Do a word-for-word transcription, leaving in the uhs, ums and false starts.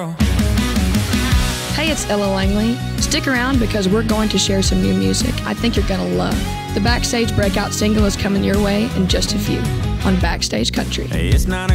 Hey, it's Ella Langley. Stick around because we're going to share some new music I think you're going to love. The Backstage Breakout single is coming your way in just a few on Backstage Country. Hey, it's not